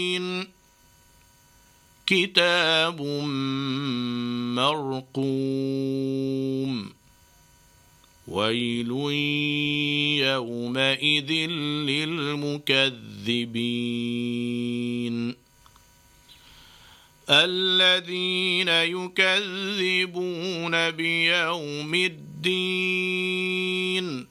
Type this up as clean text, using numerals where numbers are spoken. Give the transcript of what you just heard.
كتاب مرقوم ويل يومئذ للمكذبين الذين يكذبون بيوم الدين